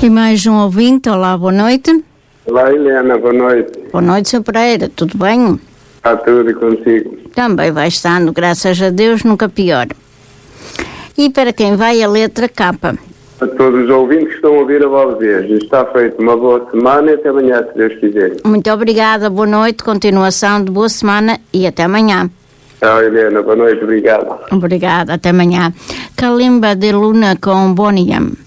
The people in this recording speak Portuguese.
E mais um ouvinte, olá, boa noite. Olá, Helena, boa noite. Boa noite, Sr. Pereira, tudo bem? Está tudo e consigo? Também vai estando, graças a Deus, nunca pior. E para quem vai a letra K? A todos os ouvintes que estão a ouvir a voz deles, está feito uma boa semana e até amanhã, se Deus quiser. Muito obrigada, boa noite, continuação de boa semana e até amanhã. Tchau, Helena, boa noite, obrigado. Obrigada, até amanhã. Kalimba de Luna com Bonnie M.